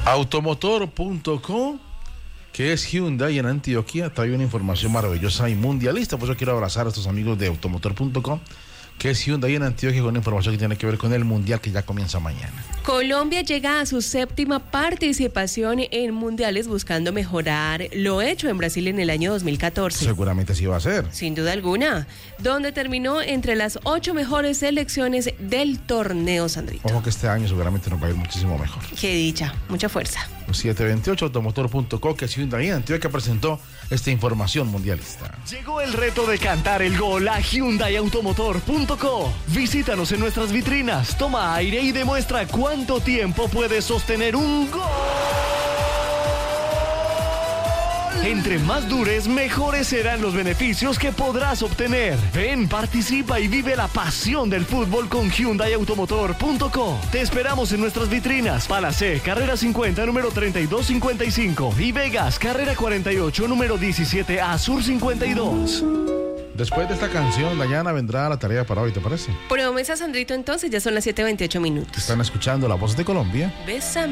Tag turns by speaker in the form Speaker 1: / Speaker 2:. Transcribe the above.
Speaker 1: Automotor.co, que es Hyundai en Antioquia, trae una información maravillosa y mundialista. Por eso quiero abrazar a estos amigos de Automotor.co, que es Hyundai en Antioquia, con una información que tiene que ver con el mundial que ya comienza mañana.
Speaker 2: Colombia llega a su 7ª participación en mundiales, buscando mejorar lo hecho en Brasil en el año 2014.
Speaker 1: Seguramente así va a ser.
Speaker 2: Sin duda alguna, donde terminó entre las 8 mejores selecciones del torneo, Sandrito.
Speaker 1: Ojo que este año seguramente nos va a ir muchísimo mejor.
Speaker 2: Qué dicha, mucha fuerza.
Speaker 1: 728, Automotor.co, que es Hyundai en Antioquia, presentó esta información mundialista.
Speaker 3: Llegó el reto de cantar el gol a HyundaiAutomotor.co. Visítanos en nuestras vitrinas, toma aire y demuestra cuánto tiempo puedes sostener un gol. Entre más dures, mejores serán los beneficios que podrás obtener. Ven, participa y vive la pasión del fútbol con HyundaiAutomotor.co. Te esperamos en nuestras vitrinas: Palacé, carrera 50, número 3255, y Vegas, carrera 48, número 17A, Sur 52.
Speaker 1: Después de esta canción, Dayana, vendrá la tarea para hoy, ¿te parece?
Speaker 2: Promesa, Sandrito, entonces ya son las 7:28 minutos.
Speaker 1: Están escuchando La Voz de Colombia.
Speaker 2: Bésame.